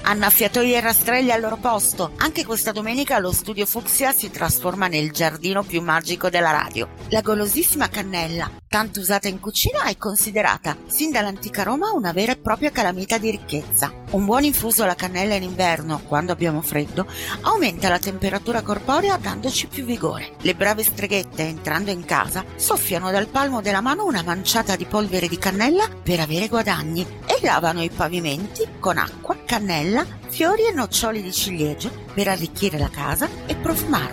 Annaffiatoi e rastrelli al loro posto. Anche questa domenica lo studio Fucsia si trasforma nel giardino più magico della radio. La golosissima cannella, tanto usata in cucina, è considerata sin dall'antica Roma una vera e propria calamita di ricchezza. Un buon infuso alla cannella in inverno, quando abbiamo freddo, aumenta la temperatura corporea dandoci più vigore. Le brave streghette, entrando in casa, soffiano dal palmo della mano una manciata di polvere di cannella per avere guadagni e lavano i pavimenti con acqua, cannella, fiori e noccioli di ciliegio per arricchire la casa e profumarla.